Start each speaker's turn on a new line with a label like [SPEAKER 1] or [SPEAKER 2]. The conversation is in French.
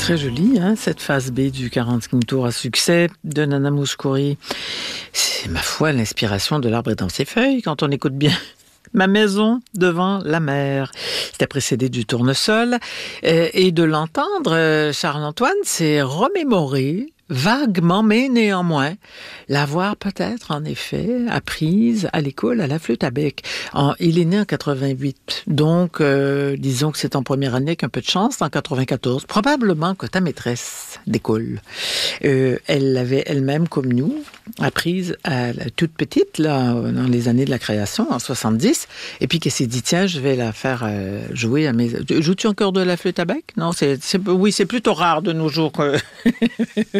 [SPEAKER 1] Très jolie, hein, cette phase B du 45e tour à succès de Nana Mouskouri. C'est, ma foi, l'inspiration de l'arbre est dans ses feuilles, quand on écoute bien. Ma maison devant la mer. C'était précédé du tournesol. Et de l'entendre, Charles-Antoine, c'est remémorer vaguement, mais néanmoins, l'avoir peut-être, en effet, apprise à l'école à la flûte à bec. Il est né en 88, donc disons que c'est en première année avec un peu de chance, en 94. Probablement que ta maîtresse d'école, elle l'avait elle-même, comme nous, apprise à la toute petite, là, dans les années de la création, en 70, et puis qu'elle s'est dit, tiens, je vais la faire jouer à mes... Joues-tu encore de la flûte à bec? Non, oui, c'est plutôt rare de nos jours que...